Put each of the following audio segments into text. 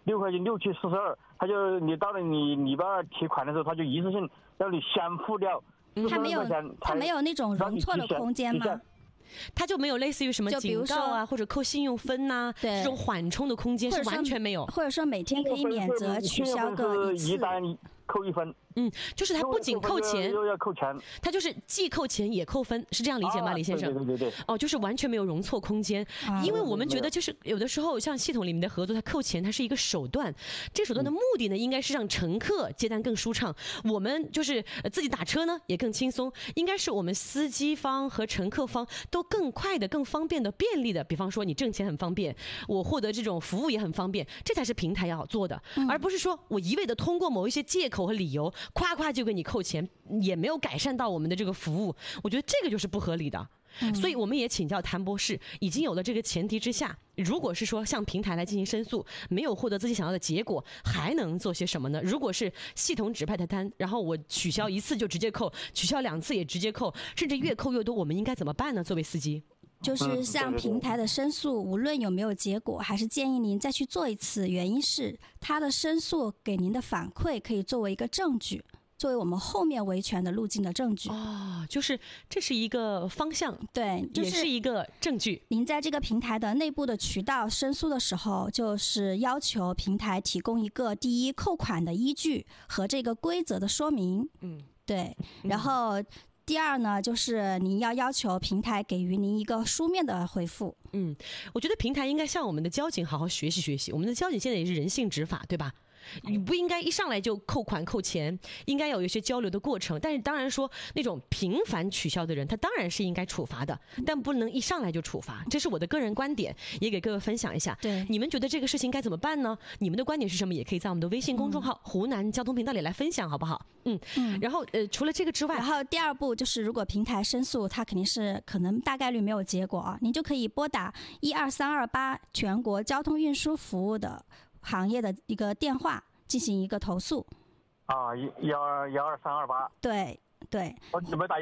6块钱6、7、42，他就你到了你把提款的时候，他就一次性让你先付掉。 它没有那种容错的空间吗？ 它就没有类似于什么警告啊，或者扣信用分呐，这种缓冲的空间是完全没有。 或者说每天可以免责取消个一次。 扣1分， 就是他不仅扣钱， 又要扣钱， 他就是既扣钱也扣分，是这样理解吗，李先生？ 对。 哦，就是完全没有容错空间，因为我们觉得就是有的时候像系统里面的合作，他扣钱，它是一个手段，这手段的目的呢，应该是让乘客接单更舒畅，我们就是自己打车呢也更轻松，应该是我们司机方和乘客方都更快的、更方便的、便利的。比方说你挣钱很方便，我获得这种服务也很方便，这才是平台要做的，而不是说我一味的通过某一些借口和理由，夸就给你扣钱，也没有改善到我们的这个服务，我觉得这个就是不合理的。所以我们也请教谭博士，已经有了这个前提之下，如果是说向平台来进行申诉，没有获得自己想要的结果，还能做些什么呢？如果是系统指派的单，然后我取消1次就直接扣，取消2次也直接扣，甚至越扣越多，我们应该怎么办呢？作为司机， 就是向平台的申诉，无论有没有结果，还是建议您再去做一次。原因是他的申诉给您的反馈可以作为一个证据，作为我们后面维权的路径的证据。 就是这是一个方向， 对， 也是一个证据。 您在这个平台的内部的渠道申诉的时候，就是要求平台提供一个第一扣款的依据和这个规则的说明。对，然后第二呢，就是您要求平台给予您一个书面的回复。 我觉得平台应该向我们的交警好好学习。我们的交警现在也是人性执法，对吧？你不应该一上来就扣款扣钱，应该有一些交流的过程。但是当然说那种频繁取消的人，他当然是应该处罚的，但不能一上来就处罚。这是我的个人观点，也给各位分享一下。 对， 你们觉得这个事情该怎么办呢？你们的观点是什么？也可以在我们的微信公众号湖南交通频道里来分享，好不好？然后除了这个之外， 然后第二步就是如果平台申诉，它肯定是可能大概率没有结果啊，您就可以拨打12328全国交通运输服务的行业的一个电话进行一个投诉。 12328。 对。 我怎么打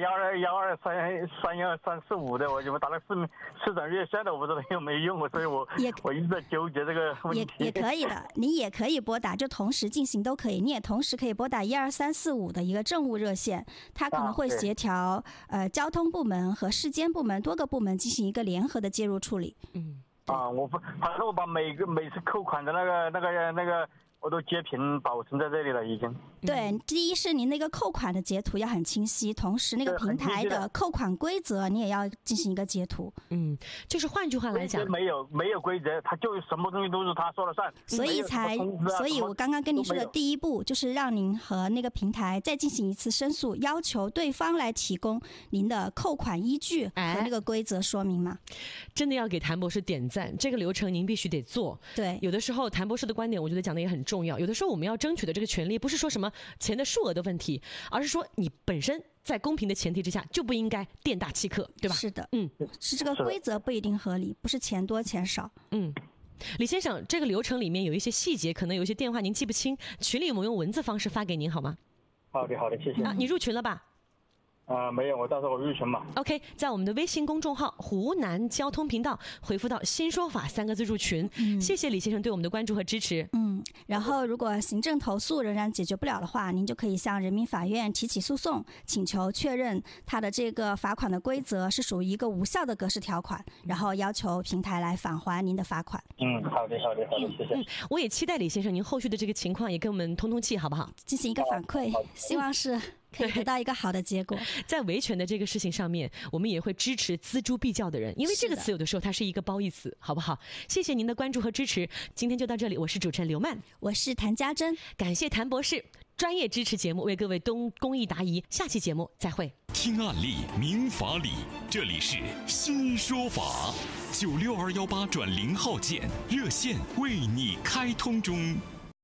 12123131345的？我怎么打了市长热线的？我不知道有没有用，所以我一直在纠结这个问题。 也可以的，你也可以拨打，就同时进行都可以。你也同时可以拨打12345的一个政务热线，它可能会协调交通部门和市监部门多个部门进行一个联合的介入处理。 反正我把每次扣款的那个我都截屏保存在这里了，已经。 对，第一是您那个扣款的截图要很清晰，同时那个平台的扣款规则你也要进行一个截图。 就是换句话来讲， 没有规则，他就什么东西都是他说了算。 所以我刚刚跟你说的第一步就是让您和那个平台再进行一次申诉，要求对方来提供您的扣款依据和那个规则说明嘛。 真的要给谭博士点赞，这个流程您必须得做。 对， 有的时候谭博士的观点我觉得讲的也很重要，有的时候我们要争取的这个权利不是说什么钱的数额的问题，而是说你本身在公平的前提之下就不应该店大欺客，对吧？ 是的，是这个规则不一定合理，不是钱多钱少。 李先生，这个流程里面有一些细节，可能有一些电话您记不清，群里有没有用文字方式发给您好吗？ 好的，谢谢。 你入群了吧？ 没有，我到时候我入群吧。 OK， 在我们的微信公众号湖南交通频道回复到新说法3个字入群。谢谢李先生对我们的关注和支持。 然后如果行政投诉仍然解决不了的话，您就可以向人民法院提起诉讼，请求确认他的这个罚款的规则是属于一个无效的格式条款，然后要求平台来返还您的罚款。 好的，谢谢。 我也期待李先生您后续的这个情况也跟我们通通气，好不好？ 进行一个反馈，希望是可以得到一个好的结果。 在维权的这个事情上面，我们也会支持锱铢必较的人，因为这个词有的时候它是一个褒义词，好不好？谢谢您的关注和支持，今天就到这里，我是主持人刘曼， 我是谭家珍，感谢谭博士专业支持节目，为各位公益答疑，下期节目再会。 听案例明法理，这里是新说法，96218转0号键热线为你开通中。